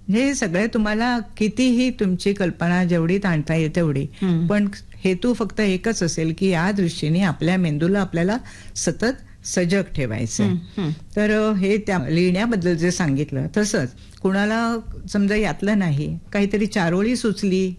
हे सगळे तुम्हाला कितीही तुमची कल्पना जेवढी ताणता येईल तेवढी, पण हेतू फक्त एकच असेल की या दृष्टीने आपल्या मेंदूला आपल्याला सतत सजग ठेवायचं. तर हे त्या लिहिण्याबद्दल जे सांगितलं तसंच कुणाला समजा यातलं नाही, काहीतरी 4 ओळी सुचली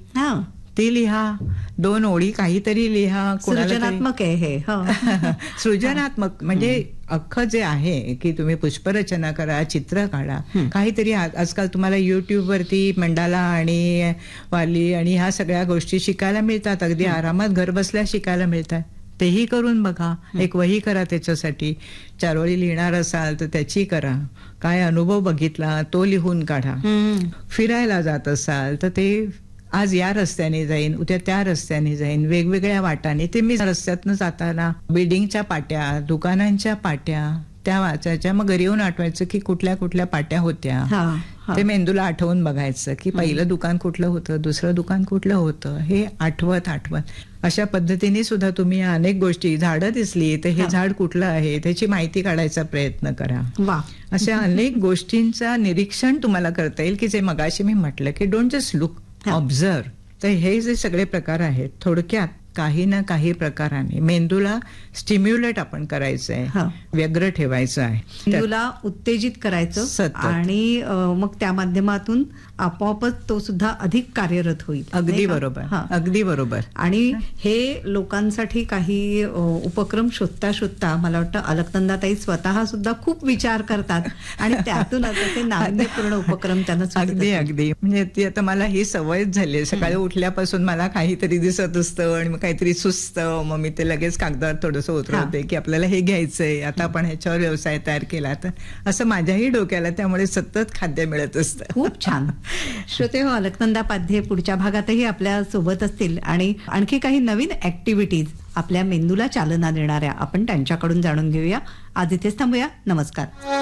ती लिहा, 2 ओळी काहीतरी लिहा. सृजनात्मक आहे हे. सृजनात्मक म्हणजे अख्खं जे आहे की तुम्ही पुष्परचना करा, चित्र काढा, काहीतरी. आजकाल तुम्हाला YouTube वरती मंडाला आणि वाली आणि ह्या सगळ्या गोष्टी शिकायला मिळतात, अगदी आरामात घर बसल्या शिकायला मिळतात. तेही करून बघा. एक वही करा त्याच्यासाठी. 4 ओळी लिहिणार असाल तर त्याची करा. काय अनुभव बघितला तो लिहून काढा. फिरायला जात असाल तर ते आज या रस्त्याने जाईन, उद्या त्या रस्त्याने जाईन, वेगवेगळ्या वाटाने. ते मी रस्त्यातनं जाताना बिल्डिंगच्या पाट्या, दुकानांच्या पाट्या त्या वाचायच्या. मग घरी येऊन आठवायचं की कुठल्या कुठल्या पाट्या होत्या. ते मेंदूला आठवून बघायचं की पहिलं दुकान कुठलं होतं, दुसरं दुकान कुठलं होतं, हे आठवत अशा पद्धतीने सुद्धा तुम्ही अनेक गोष्टी, झाडं दिसली तर हे झाड कुठलं आहे त्याची माहिती काढायचा प्रयत्न करा. अशा अनेक गोष्टींचा निरीक्षण तुम्हाला करता येईल की जे मगाशी मी म्हटलं की डोंट जस्ट लुक, ऑब्झर्व. तर हे जे सगळे प्रकार आहेत, थोडक्यात काही ना काही प्रकाराने मेंदूला स्टिम्युलेट आपण करायचं आहे, व्यग्र ठेवायचं आहे, मेंदूला उत्तेजित करायचं आणि मग त्या माध्यमातून आपोआपच तो सुद्धा अधिक कार्यरत होईल. अगदी बरोबर, अगदी बरोबर. आणि हे लोकांसाठी काही उपक्रम शोधता शोधता मला वाटतं अलकनंदाताई स्वतः सुद्धा खूप विचार करतात आणि त्यातून आता ते नाविन्यपूर्ण उपक्रम त्यांना. अगदी अगदी. म्हणजे ती आता मला ही सवयच झाली. सकाळी उठल्यापासून मला काहीतरी दिसत असतं आणि मग काहीतरी सुचतं, मग मी ते लगेच कागदावर थोडंसं उतरवते की आपल्याला हे घ्यायचंय, आता आपण ह्याच्यावर व्यवसाय तयार केला. तर असं माझ्याही डोक्याला त्यामुळे सतत खाद्य मिळत असतं. खूप छान. श्रोते हो, अलकनंदा पाध्ये पुढच्या भागातही आपल्या सोबत असतील आणि आणखी काही नवीन ऍक्टिव्हिटीज आपल्या मेंदूला चालना देणाऱ्या आपण त्यांच्याकडून जाणून घेऊया. आज इथेच थांबूया. नमस्कार.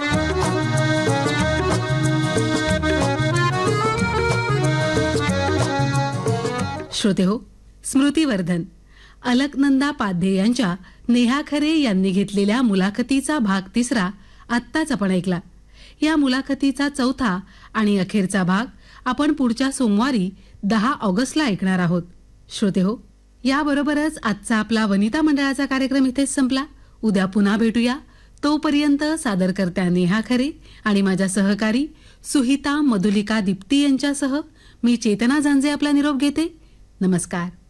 श्रोते हो, स्मृतिवर्धन अलकनंदा पाध्ये यांच्या नेहा खरे यांनी घेतलेल्या मुलाखतीचा भाग 3 आत्ताच आपण ऐकला. या मुलाखतीचा 4था आणि अखेरचा भाग आपण पुढच्या सोमवारी 10 ऑगस्टला ऐकणार आहोत. श्रोते हो, याबरोबरच आजचा आपला वनिता मंडळाचा कार्यक्रम इथेच संपला. उद्या पुन्हा भेटूया. तोपर्यंत सादरकर्त्या नेहा खरे आणि माझ्या सहकारी सुहिता मधुलिका दीप्ती यांच्यासह मी चेतना झांजे आपला निरोप घेते. नमस्कार.